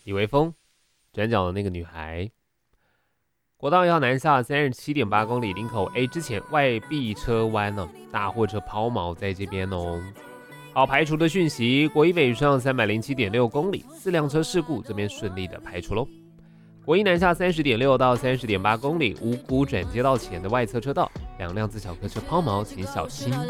李维峰转角的那个女孩。国道1号南下37.8公里，林口 A 之前外壁车弯哦，大货车抛锚在这边哦。好，排除的讯息，国一北上307.6公里，4辆车事故这边顺利的排除喽。国一南下30.6到30.8公里，五股转接道前的外侧车道，2辆自小客车抛锚，请小心。